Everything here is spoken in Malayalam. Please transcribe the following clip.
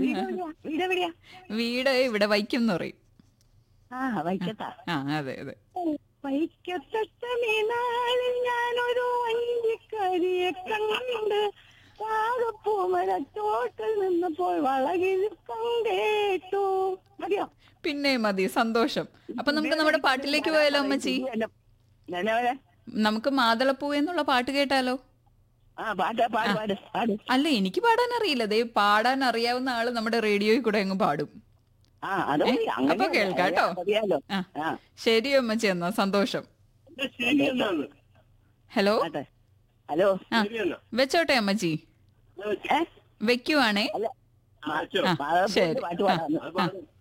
വീടെവിടെയാ? വീട് ഇവിടെ വൈക്കം എന്ന് പറയും. വൈക്കത്താ. അതെ അതെ. വൈക്കത്തഷ്ടമിനാളിൽ ഞാനൊരു വഞ്ചിക്കരിയെ കണ്ട് പൂമരത്തോട്ടിൽ നിന്നപ്പോൾ വളകിഴുക്കം കേട്ടു. മതിയോ? പിന്നെ മതി, സന്തോഷം. അപ്പൊ നമുക്ക് നമ്മുടെ പാട്ടിലേക്ക് പോയാലോ അമ്മച്ചി? നമുക്ക് മാതളപ്പൂ എന്നുള്ള പാട്ട് കേട്ടാലോ? അല്ല, എനിക്ക് പാടാൻ അറിയില്ല. ദേ പാടാൻ അറിയാവുന്ന ആള് നമ്മുടെ റേഡിയോയിൽ കൂടെ അങ്ങ് പാടും. അപ്പൊ കേൾക്കാട്ടോ. ശരി അമ്മച്ചി, എന്നാ സന്തോഷം. ഹലോ ഹലോ, വെച്ചോട്ടെ അമ്മച്ചി, വെക്കുവാണേ. ശരി.